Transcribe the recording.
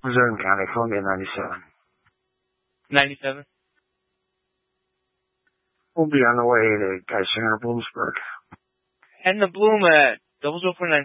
Missouri County, Columbia 97. 97. We'll be on the way to Geisinger, Bloomsburg. And the Bloom at 0049